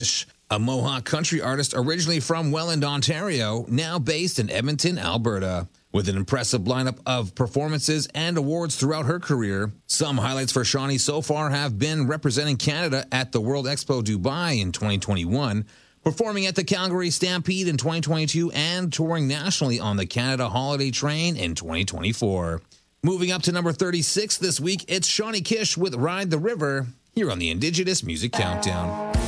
a Mohawk country artist originally from Welland, Ontario, now based in Edmonton, Alberta. With an impressive lineup of performances and awards throughout her career, some highlights for Shawnee so far have been representing Canada at the World Expo Dubai in 2021, performing at the Calgary Stampede in 2022, and touring nationally on the Canada Holiday Train in 2024. Moving up to number 36 this week, it's Shawnee Kish with Ride the River, here on the Indigenous Music Countdown.